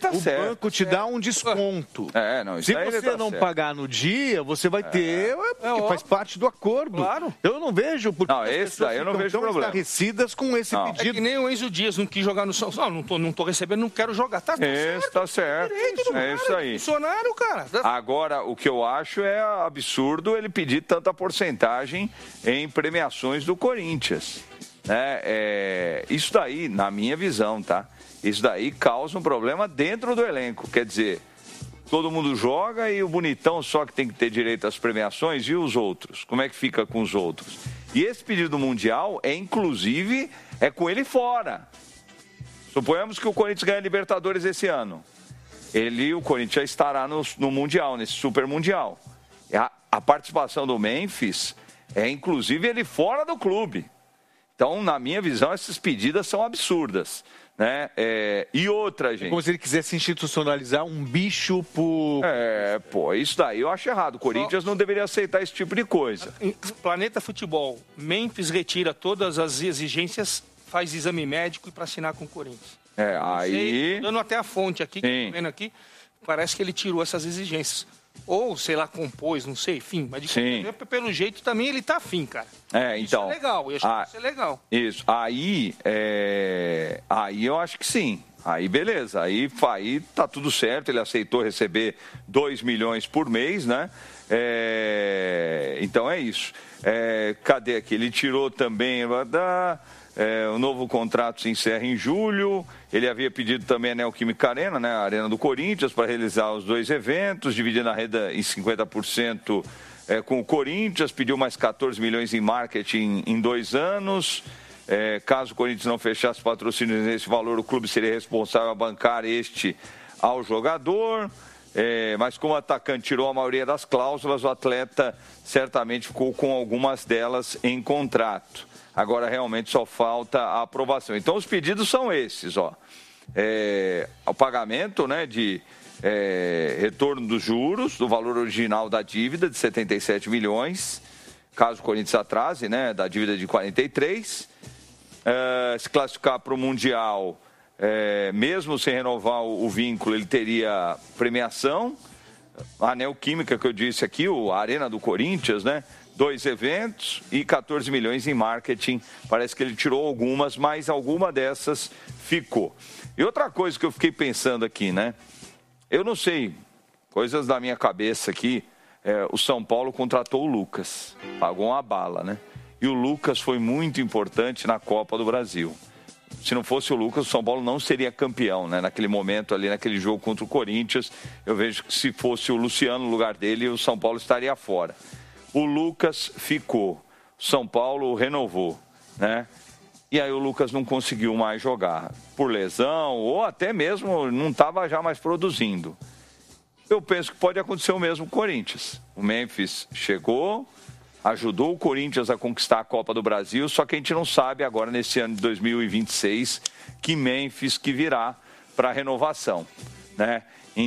tá o certo. O banco te dá um desconto. Não, isso Se aí você tá não certo. pagar no dia, você vai ter... porque faz parte do acordo. Claro. Então eu não vejo porque Não, esse daí eu não vejo problema. estarrecidas com esse Não. É pedido. que nem o Enzo Dias não quis jogar no São Paulo. Não tô recebendo, não quero jogar. Tá Isso, tá certo. É isso aí. Funcionário, cara. Agora, o que eu acho é absurdo ele pedir tanta porcentagem em premiações do Corinthians. Isso daí, na minha visão, tá? Isso daí causa um problema dentro do elenco. Quer dizer, todo mundo joga e o bonitão só que tem que ter direito às premiações e os outros? Como é que fica com os outros? E esse pedido mundial inclusive, com ele fora. Suponhamos que o Corinthians ganha a Libertadores esse ano. O Corinthians já estará no Mundial, nesse Super Mundial. A participação do Memphis inclusive, ele fora do clube. Então, na minha visão, essas pedidas são absurdas. Né? E outra, gente... Como se ele quisesse institucionalizar um bicho por... isso daí eu acho errado. O Corinthians não deveria aceitar esse tipo de coisa. Planeta Futebol, Memphis retira todas as exigências, faz exame médico e para assinar com o Corinthians. Aí... Dando até a fonte aqui, que eu tô vendo aqui, parece que ele tirou essas exigências. Ou, sei lá, compôs, não sei, enfim. Mas pelo jeito também ele tá afim, cara. Então... Isso é legal, eu acho que isso é legal. Isso. Aí eu acho que sim. Aí beleza. Aí tá tudo certo. Ele aceitou receber 2 milhões por mês, né? Então é isso. Cadê aqui? Ele tirou também... o novo contrato se encerra em julho. Ele havia pedido também a Neoquímica Arena, né, a Arena do Corinthians, para realizar os 2 eventos, dividindo a renda em 50% com o Corinthians. Pediu mais 14 milhões em marketing em 2 anos. Caso o Corinthians não fechasse patrocínios nesse valor, o clube seria responsável a bancar ao jogador. Mas como o atacante tirou a maioria das cláusulas, o atleta certamente ficou com algumas delas em contrato. Agora realmente só falta a aprovação. Então os pedidos são esses, ó. O pagamento, né, de retorno dos juros, do valor original da dívida de 77 milhões, caso o Corinthians atrase, né, da dívida de 43. Se classificar para o Mundial, mesmo sem renovar o vínculo, ele teria premiação. A Neoquímica, que eu disse aqui, a Arena do Corinthians, né? 2 eventos e 14 milhões em marketing. Parece que ele tirou algumas, mas alguma dessas ficou. E outra coisa que eu fiquei pensando aqui, né? Eu não sei, coisas da minha cabeça aqui, o São Paulo contratou o Lucas, pagou uma bala, né? E o Lucas foi muito importante na Copa do Brasil. Se não fosse o Lucas, o São Paulo não seria campeão, né? Naquele momento ali, naquele jogo contra o Corinthians, eu vejo que se fosse o Luciano no lugar dele, o São Paulo estaria fora. O Lucas ficou, o São Paulo renovou, né? E aí o Lucas não conseguiu mais jogar por lesão ou até mesmo não estava já mais produzindo. Eu penso que pode acontecer o mesmo com o Corinthians. O Memphis chegou, ajudou o Corinthians a conquistar a Copa do Brasil, só que a gente não sabe agora nesse ano de 2026 que Memphis que virá para renovação, né?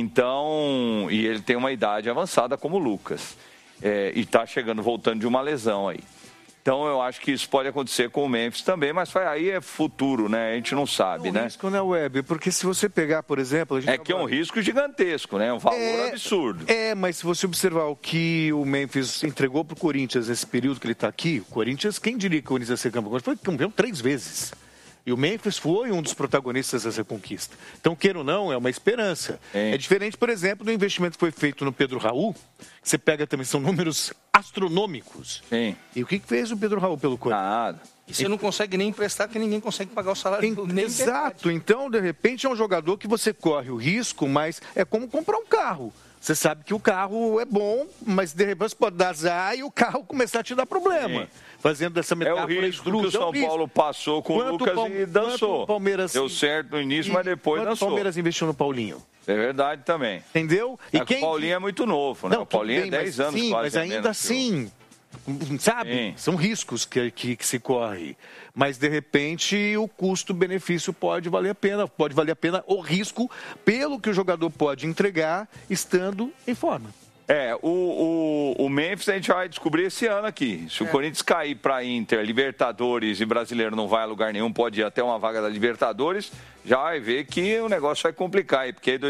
Então, e ele tem uma idade avançada como o Lucas. E está chegando, voltando de uma lesão aí. Então, eu acho que isso pode acontecer com o Memphis também, mas aí é futuro, né? A gente não sabe, né? É um risco, né, Web? Porque se você pegar, por exemplo... que é um risco gigantesco, né? Um valor absurdo. Mas se você observar o que o Memphis entregou para o Corinthians nesse período que ele está aqui, o Corinthians, quem diria que o Corinthians ia ser campeão? Foi campeão 3 vezes. E o Memphis foi um dos protagonistas dessa conquista. Então, queira ou não, é uma esperança. É diferente, por exemplo, do investimento que foi feito no Pedro Raul. Você pega também, são números astronômicos. Sim. E o que fez o Pedro Raul pelo Corinthians? Nada. E você não consegue nem emprestar, porque ninguém consegue pagar o salário nem Exato. Então, de repente, é um jogador que você corre o risco, mas é como comprar um carro. Você sabe que o carro é bom, mas de repente pode dar azar e o carro começar a te dar problema. Sim. Fazendo essa metáfora. É o risco que o São Paulo passou com o Lucas e dançou. Deu certo no início, mas depois dançou. O Palmeiras investiu no Paulinho. É verdade também. Entendeu? O Paulinho é muito novo, né? Não, o Paulinho é 10 anos sim, quase. Mas ainda assim, sabe? Sim. São riscos que se corre. Mas, de repente, o custo-benefício pode valer a pena. Pode valer a pena o risco pelo que o jogador pode entregar estando em forma. O Memphis a gente vai descobrir esse ano aqui. Se o Corinthians cair para Inter, Libertadores e Brasileiro não vai a lugar nenhum, pode ir até uma vaga da Libertadores, já vai ver que o negócio vai complicar aí, porque